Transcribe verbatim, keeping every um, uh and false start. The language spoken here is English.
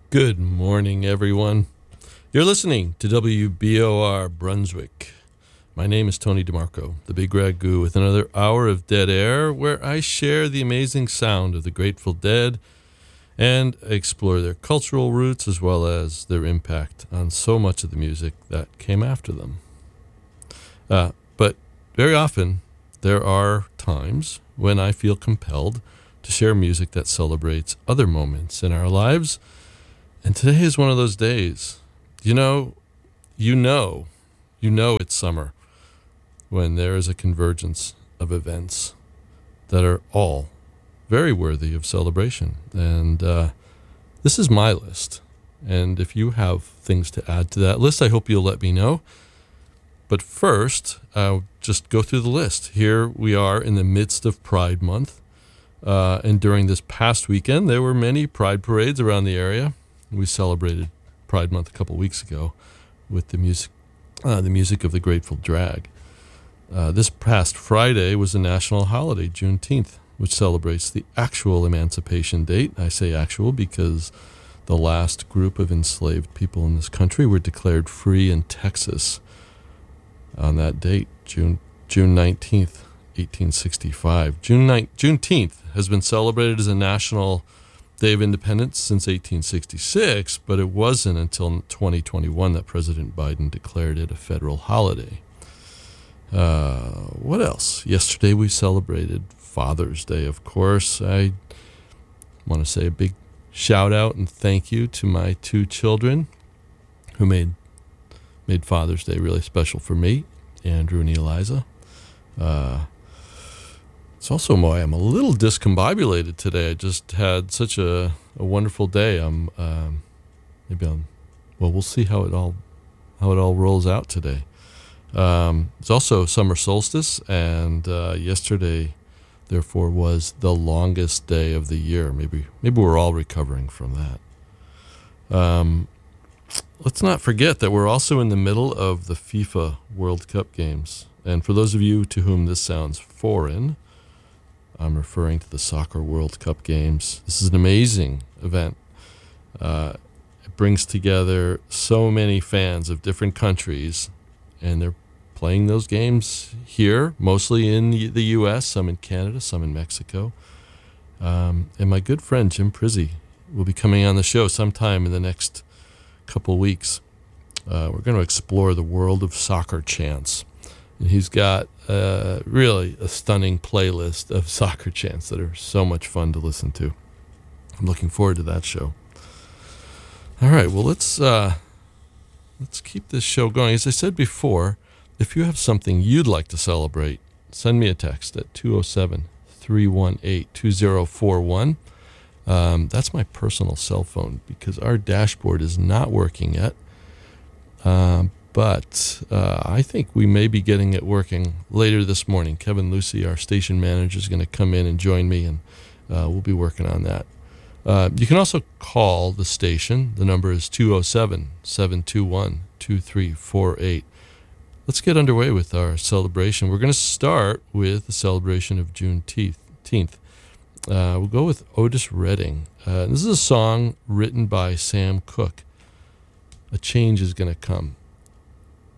Good morning, everyone. You're listening to W B O R Brunswick. My name is Tony DeMarco, the Big Ragu, with another hour of Dead Air, where I share the amazing sound of the Grateful Dead and explore their cultural roots as well as their impact on so much of the music that came after them. Uh, but very often, there are times when I feel compelled to share music that celebrates other moments in our lives. And today is one of those days. You know, you know, you know it's summer when there is a convergence of events that are all very worthy of celebration. And uh, this is my list. And if you have things to add to that list, I hope you'll let me know. But first, I'll just go through the list. Here we are in the midst of Pride Month. Uh, and during this past weekend, there were many Pride parades around the area. We celebrated Pride Month a couple weeks ago with the music, uh, the music of the Grateful Drag. Uh, this past Friday was a national holiday, Juneteenth, which celebrates the actual emancipation date. I say actual because the last group of enslaved people in this country were declared free in Texas on that date, June June nineteenth, eighteen sixty-five. June ninth, Juneteenth has been celebrated as a national Day of Independence since eighteen sixty-six, but it wasn't until twenty twenty-one that President Biden declared it a federal holiday. Uh, what else? Yesterday we celebrated Father's Day, of course. I want to say a big shout out and thank you to my two children who made made Father's Day really special for me, Andrew and Eliza. Uh, It's also why I'm a little discombobulated today. I just had such a, a wonderful day. I'm um, maybe I'm well. We'll see how it all how it all rolls out today. Um, it's also summer solstice, and uh, yesterday, therefore, was the longest day of the year. Maybe maybe we're all recovering from that. Um, let's not forget that we're also in the middle of the FIFA World Cup games, and for those of you to whom this sounds foreign, I'm referring to the Soccer World Cup games. This is an amazing event. Uh, it brings together so many fans of different countries, and they're playing those games here, mostly in the U S, some in Canada, some in Mexico. Um, and my good friend Jim Prizzi will be coming on the show sometime in the next couple weeks. Uh, we're going to explore the world of soccer chants. And he's got uh, really a stunning playlist of soccer chants that are so much fun to listen to. I'm looking forward to that show. All right, well, let's uh, let's keep this show going. As I said before, if you have something you'd like to celebrate, send me a text at two oh seven, three one eight, two oh four one. Um, that's my personal cell phone because our dashboard is not working yet. Um, But uh, I think we may be getting it working later this morning. Kevin Lucy, our station manager, is going to come in and join me, and uh, we'll be working on that. Uh, you can also call the station. The number is two oh seven, seven two one, two three four eight. Let's get underway with our celebration. We're going to start with the celebration of Juneteenth. Uh, we'll go with Otis Redding. Uh, this is a song written by Sam Cooke. A change is going to come.